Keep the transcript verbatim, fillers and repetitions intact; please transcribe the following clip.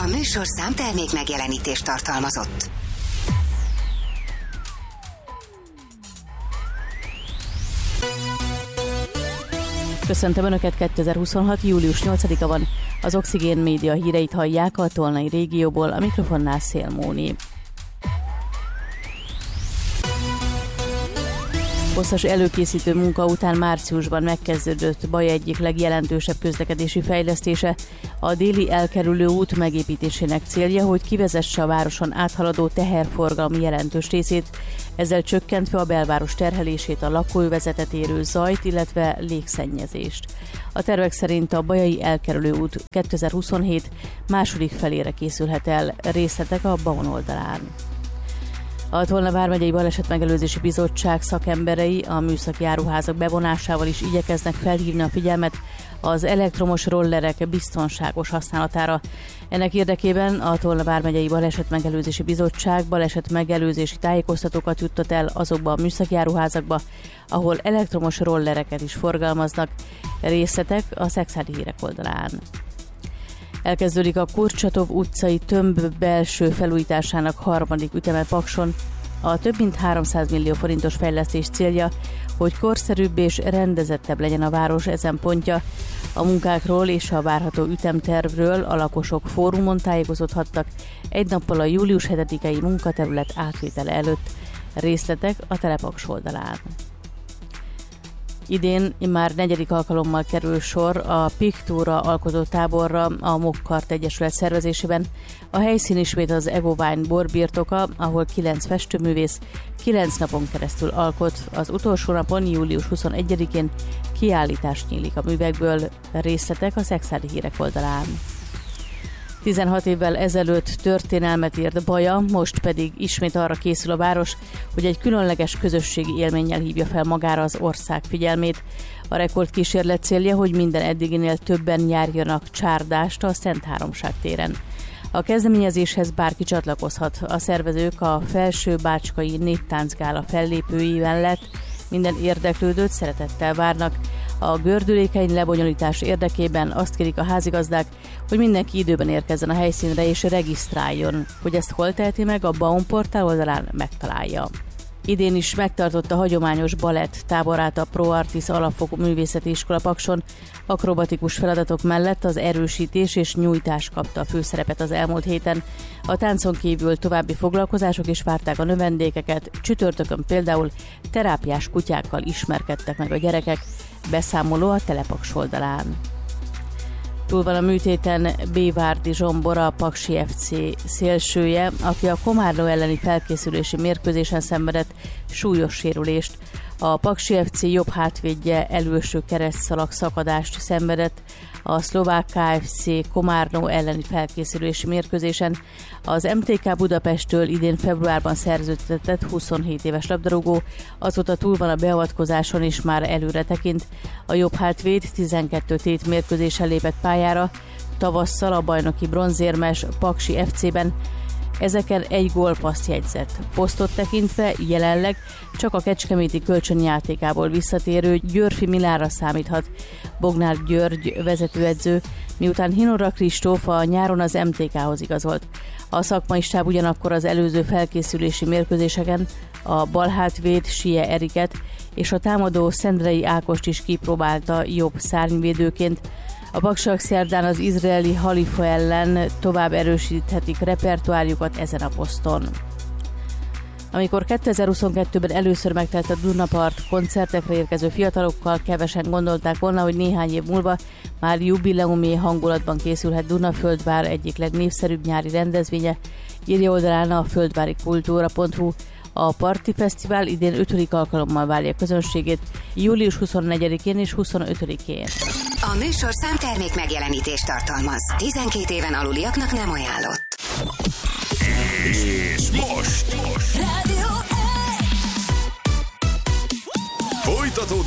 A műsor számtermék megjelenítést tartalmazott. Köszöntöm Önöket, kétezer-huszonhat. július nyolcadika van, az Oxigén Média híreit hallják a tolnai régióból, a mikrofonnál Szél Móni. Hosszas előkészítő munka után márciusban megkezdődött Baja egyik legjelentősebb közlekedési fejlesztése, a déli elkerülő út megépítésének célja, hogy kivezesse a városon áthaladó teherforgalmi jelentős részét, ezzel csökkentve a belváros terhelését, a lakóövezetet érő zajt, illetve légszennyezést. A tervek szerint a bajai elkerülő út kétezer-huszonhét második felére készülhet el, részletek a Baon oldalán. A Tolna vármegyei Balesetmegelőzési Bizottság szakemberei a műszaki áruházak bevonásával is igyekeznek felhívni a figyelmet az elektromos rollerek biztonságos használatára. Ennek érdekében a Tolna vármegyei Balesetmegelőzési Bizottság balesetmegelőzési tájékoztatókat juttat el azokba a műszaki áruházakba, ahol elektromos rollereket is forgalmaznak. Részletek a Szexádi Hírek oldalán. Elkezdődik a Kurchatov utcai tömb belső felújításának harmadik üteme Pakson. A több mint háromszáz millió forintos fejlesztés célja, hogy korszerűbb és rendezettebb legyen a város ezen pontja. A munkákról és a várható ütemtervről a lakosok fórumon tájékozódhattak egy nappal a július hetedikei munkaterület átvétele előtt. Részletek a Telepaks oldalán. Idén már negyedik alkalommal kerül sor a Pictura alkotó táborra a Mokkart Egyesület szervezésében. A helyszín ismét az Egovine borbirtoka, ahol kilenc festőművész kilenc napon keresztül alkot. Az utolsó napon, július huszonegyedikén kiállítás nyílik a művekből. Részletek a Szexádi Hírek oldalán. tizenhat évvel ezelőtt történelmet írt Baja, most pedig ismét arra készül a város, hogy egy különleges közösségi élménnyel hívja fel magára az ország figyelmét. A rekordkísérlet célja, hogy minden eddiginél többen járjanak csárdást a Szent Háromság téren. A kezdeményezéshez bárki csatlakozhat. A szervezők a Felső Bácskai Néptáncgála fellépői mellett minden érdeklődőt szeretettel várnak. A gördülékeny lebonyolítás érdekében azt kérik a házigazdák, hogy mindenki időben érkezzen a helyszínre és regisztráljon. Hogy ezt hol teheti meg, a Baon portál oldalán megtalálja. Idén is megtartotta hagyományos balett táborát a Pro Artis alapfokú művészeti iskola Pakson. Akrobatikus feladatok mellett az erősítés és nyújtás kapta a főszerepet az elmúlt héten. A táncon kívül további foglalkozások is várták a növendékeket, csütörtökön például terápiás kutyákkal ismerkedtek meg a gyerekek. Beszámoló a Telepaks oldalán. Túl van a műtéten Bévárdi Zsombor, a Paksi ef cé szélsője, aki a Komárno elleni felkészülési mérkőzésen szenvedett súlyos sérülést. A Paksi ef cé jobb hátvédje előső keresztszalag szakadást szenvedett a szlovák ká ef cé Komárno elleni felkészülési mérkőzésen. Az em té ká Budapesttől idén februárban szerződtetett huszonhét éves labdarúgó, azóta túl van a beavatkozáson és már előre tekint. A jobb hátvéd tizenkét tét mérkőzésen lépett pályára, tavasszal a bajnoki bronzérmes Paksi ef cében, ezeken egy gólpaszt jegyzett. Posztot tekintve jelenleg csak a kecskeméti kölcsönjátékából visszatérő Györfi Milánra számíthat. Bognár György vezetőedző, miután Hinora Kristóf a nyáron az em té kához igazolt. A szakmai stáb ugyanakkor az előző felkészülési mérkőzéseken a balhátvéd Sie Eriket és a támadó Szendrei Ákost is kipróbálta jobb szárnyvédőként. A paksiak szerdán az izraeli Halifa ellen tovább erősíthetik repertoárjukat ezen a poszton. Amikor kétezer-huszonkettőben először megtelt a Dunapart koncertekre érkező fiatalokkal, kevesen gondolták volna, hogy néhány év múlva már jubileumi hangulatban készülhet Dunaföldvár egyik legnépszerűbb nyári rendezvénye, írja oldalán a földvári kultúra pont hu. A Parti Fesztivál idén ötödik alkalommal várja közönségét, július huszonnegyedikén és huszonötödikén. A műsor számtermék megjelenítést tartalmaz. tizenkét éven aluliaknak nem ajánlott. És most, most. Rádió Folytatódik